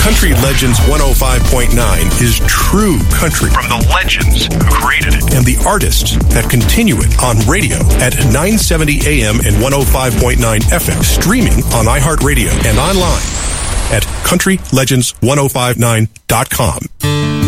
Country Legends 105.9 is true country from the legends who created it and the artists that continue it on radio at 970 AM and 105.9 FM, streaming on iHeartRadio and online at countrylegends1059.com.